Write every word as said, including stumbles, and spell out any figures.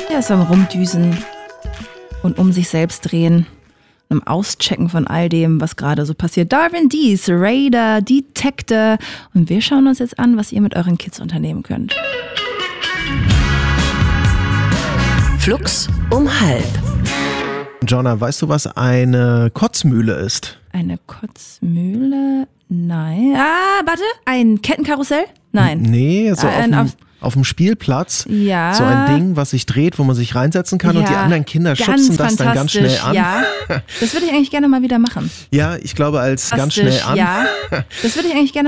Ja, so am Rumdüsen und um sich selbst drehen. Einem Auschecken von all dem, was gerade so passiert. Darwin Dees, Raider, Detector. Und wir schauen uns jetzt an, was ihr mit euren Kids unternehmen könnt. Flux um halb. Jonna, weißt du, was eine Kotzmühle ist? Eine Kotzmühle? Nein. Ah, warte. Ein Kettenkarussell? Nein. Nee, so Ein auf, auf- dem, auf dem Spielplatz. Ja. So ein Ding, was sich dreht, wo man sich reinsetzen kann und die Ja, anderen Kinder ganz schubsen das dann ganz schnell fantastisch, an. Ja, das würde ich eigentlich gerne mal wieder machen. Ja, ich glaube als ganz schnell Fantastisch, an. Ja, das würde ich eigentlich gerne